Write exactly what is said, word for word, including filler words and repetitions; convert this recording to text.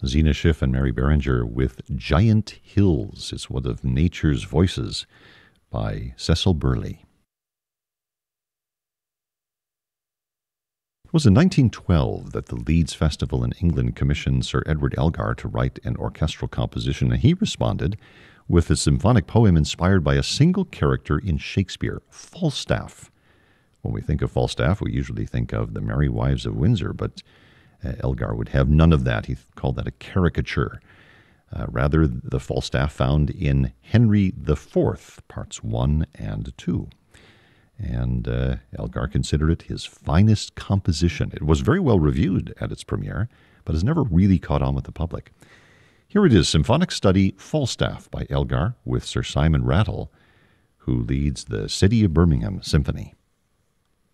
Zena Schiff and Mary Beringer with Giant Hills. It's one of Nature's Voices by Cecil Burley. It was in nineteen twelve that the Leeds Festival in England commissioned Sir Edward Elgar to write an orchestral composition, and he responded with a symphonic poem inspired by a single character in Shakespeare, Falstaff. When we think of Falstaff, we usually think of the Merry Wives of Windsor, but uh, Elgar would have none of that. He called that a caricature. Uh, rather, the Falstaff found in Henry the Fourth, parts one and two. And uh, Elgar considered it his finest composition. It was very well reviewed at its premiere, but has never really caught on with the public. Here it is, Symphonic Study Falstaff by Elgar with Sir Simon Rattle, who leads the City of Birmingham Symphony.